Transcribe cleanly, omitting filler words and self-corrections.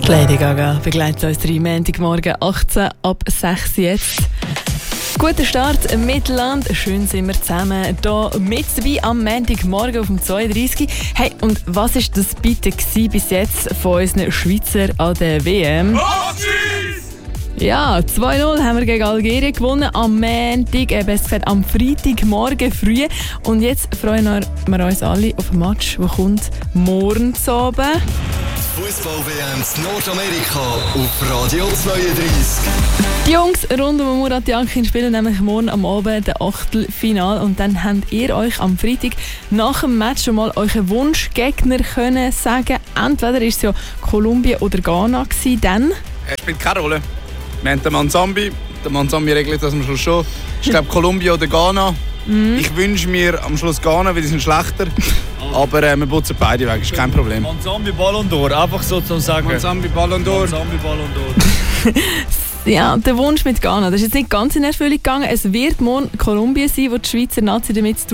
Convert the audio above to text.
Lady Gaga begleitet uns drei Montagmorgen 18 ab 6 jetzt. Guter Start Mittelland, schön sind wir zusammen hier mit dabei am Montagmorgen auf dem 32. Hey, und was war das bitte bis jetzt von unseren Schweizer an der WM? Ja, 2-0 haben wir gegen Algerien gewonnen am Montag, besser gesagt am Freitagmorgen früh. Und jetzt freuen wir uns alle auf ein Match, das kommt morgen Abend. Fußball-WM in Nordamerika auf Radio 32. Die Jungs rund um Murat Yakin spielen nämlich morgen am Abend das Achtelfinale. Und dann habt ihr euch am Freitag nach dem Match schon mal euren Wunschgegner können sagen. Entweder war es ja Kolumbien oder Ghana gewesen, dann... Es spielt keine Rolle. Wir haben den Manzambi. Der Manzambi regelt das am Schluss schon. Ich glaube Kolumbien oder Ghana. Ich wünsche mir am Schluss Ghana, weil die sind schlechter. Aber wir putzen beide weg, ist kein Problem. Manzambi Ballon d'Or, einfach so zu sagen. Manzambi Ballon d'Or. Manzambi Ballon d'Or. Ja, der Wunsch mit Ghana, das ist jetzt nicht ganz in Erfüllung gegangen. Es wird morgen Kolumbien sein, wo die Schweizer Nazi damit zu tun